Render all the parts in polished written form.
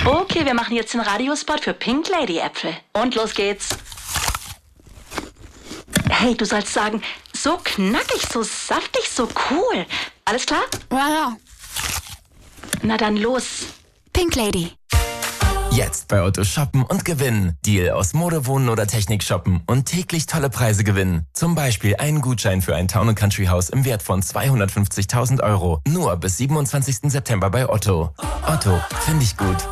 Okay, wir machen jetzt den Radiospot für Pink Lady Äpfel. Und los geht's. Hey, du sollst sagen, so knackig, so saftig, so cool. Alles klar? Ja. Na dann los. Pink Lady. Jetzt bei Otto shoppen und gewinnen. Deal aus Mode, Wohnen oder Technik shoppen und täglich tolle Preise gewinnen. Zum Beispiel einen Gutschein für ein Town & Country Haus im Wert von 250.000 €. Nur bis 27. September bei Otto. Otto, finde ich gut.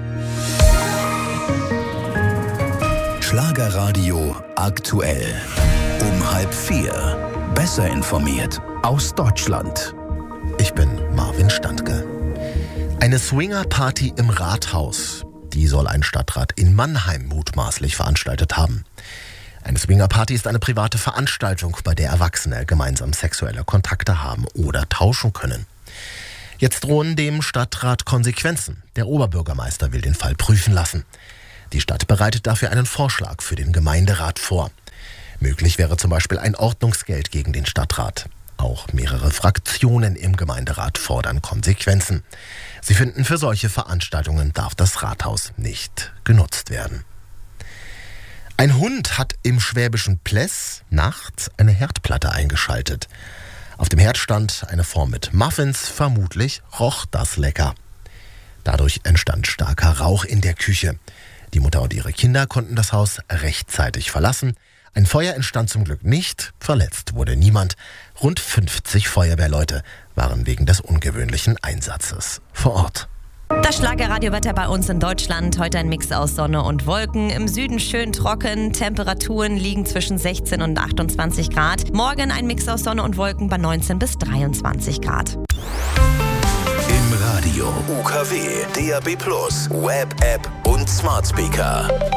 Schlagerradio aktuell. Um 3:30. Besser informiert aus Deutschland. Ich bin Marvin Standke. Eine Swinger-Party im Rathaus. Die soll ein Stadtrat in Mannheim mutmaßlich veranstaltet haben. Eine Swinger-Party ist eine private Veranstaltung, bei der Erwachsene gemeinsam sexuelle Kontakte haben oder tauschen können. Jetzt drohen dem Stadtrat Konsequenzen. Der Oberbürgermeister will den Fall prüfen lassen. Die Stadt bereitet dafür einen Vorschlag für den Gemeinderat vor. Möglich wäre zum Beispiel ein Ordnungsgeld gegen den Stadtrat. Auch mehrere Fraktionen im Gemeinderat fordern Konsequenzen. Sie finden, für solche Veranstaltungen darf das Rathaus nicht genutzt werden. Ein Hund hat im schwäbischen Pless nachts eine Herdplatte eingeschaltet. Auf dem Herd stand eine Form mit Muffins, vermutlich roch das lecker. Dadurch entstand starker Rauch in der Küche. Die Mutter und ihre Kinder konnten das Haus rechtzeitig verlassen. Ein Feuer entstand zum Glück nicht, verletzt wurde niemand. Rund 50 Feuerwehrleute waren wegen des ungewöhnlichen Einsatzes vor Ort. Das Schlagerradiowetter bei uns in Deutschland. Heute ein Mix aus Sonne und Wolken. Im Süden schön trocken. Temperaturen liegen zwischen 16 und 28 Grad. Morgen ein Mix aus Sonne und Wolken bei 19 bis 23 Grad. Im Radio, UKW, DAB+, Web-App und Smart Speaker.